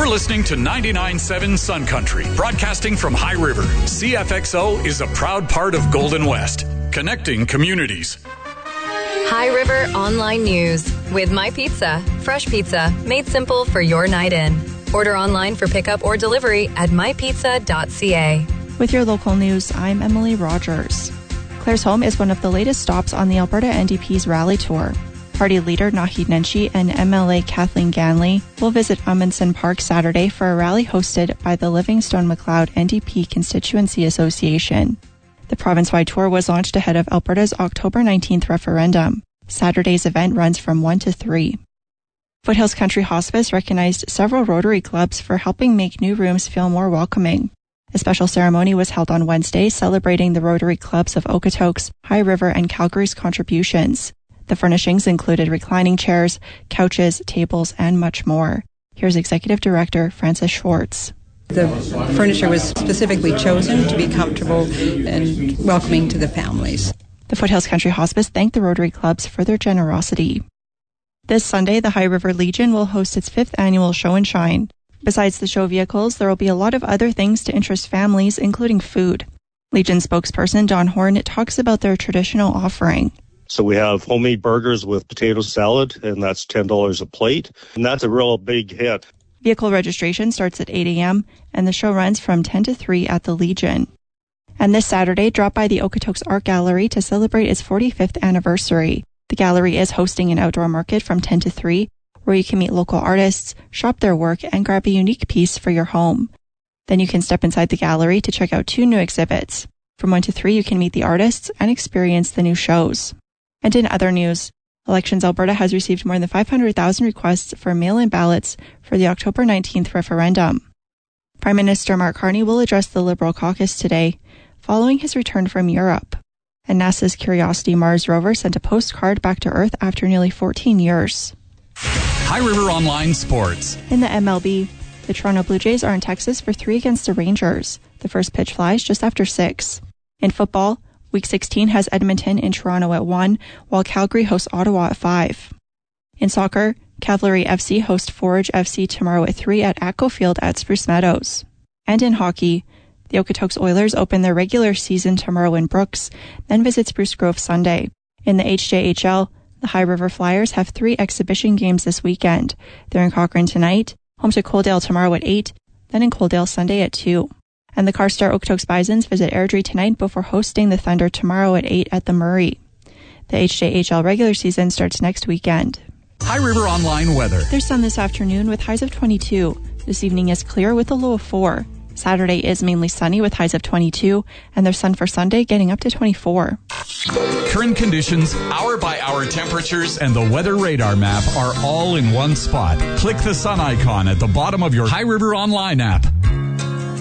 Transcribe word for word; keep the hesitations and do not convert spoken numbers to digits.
You're listening to ninety-nine point seven Sun Country, broadcasting from High River. C F X O is a proud part of Golden West, connecting communities. High River Online News with My Pizza. Fresh pizza made simple for your night in. Order online for pickup or delivery at my pizza dot c a. With your local news, I'm Emily Rogers. Claire's Home is one of the latest stops on the Alberta N D P's rally tour. Party leader Naheed Nenshi and M L A Kathleen Ganley will visit Amundsen Park Saturday for a rally hosted by the Livingstone-Macleod N D P Constituency Association. The province-wide tour was launched ahead of Alberta's October nineteenth referendum. Saturday's event runs from one to three. Foothills Country Hospice recognized several Rotary clubs for helping make new rooms feel more welcoming. A special ceremony was held on Wednesday celebrating the Rotary clubs of Okotoks, High River, and Calgary's contributions. The furnishings included reclining chairs, couches, tables, and much more. Here's Executive Director Frances Schwartz. The furniture was specifically chosen to be comfortable and welcoming to the families. The Foothills Country Hospice thanked the Rotary clubs for their generosity. This Sunday, the High River Legion will host its fifth annual Show and Shine. Besides the show vehicles, there will be a lot of other things to interest families, including food. Legion spokesperson Don Horn talks about their traditional offering. So we have homemade burgers with potato salad, and that's ten dollars a plate. And that's a real big hit. Vehicle registration starts at eight a.m., and the show runs from ten to three at the Legion. And this Saturday, drop by the Okotoks Art Gallery to celebrate its forty-fifth anniversary. The gallery is hosting an outdoor market from ten to three, where you can meet local artists, shop their work, and grab a unique piece for your home. Then you can step inside the gallery to check out two new exhibits. From one to three, you can meet the artists and experience the new shows. And in other news, Elections Alberta has received more than five hundred thousand requests for mail-in ballots for the October nineteenth referendum. Prime Minister Mark Carney will address the Liberal caucus today, following his return from Europe. And NASA's Curiosity Mars rover sent a postcard back to Earth after nearly fourteen years. High River Online Sports. In the M L B, the Toronto Blue Jays are in Texas for three against the Rangers. The first pitch flies just after six. In football, Week sixteen has Edmonton in Toronto at one, while Calgary hosts Ottawa at five. In soccer, Cavalry F C host Forge F C tomorrow at three at Atco Field at Spruce Meadows. And in hockey, the Okotoks Oilers open their regular season tomorrow in Brooks, then visit Spruce Grove Sunday. In the H J H L, the High River Flyers have three exhibition games this weekend. They're in Cochrane tonight, home to Coaldale tomorrow at eight, then in Coaldale Sunday at two. And the Carstar Okotoks Bisons visit Airdrie tonight before hosting the Thunder tomorrow at eight at the Murray. The H J H L regular season starts next weekend. High River Online weather. There's sun this afternoon with highs of twenty-two. This evening is clear with a low of four. Saturday is mainly sunny with highs of twenty-two, and there's sun for Sunday getting up to twenty-four. Current conditions, hour-by-hour temperatures, and the weather radar map are all in one spot. Click the sun icon at the bottom of your High River Online app.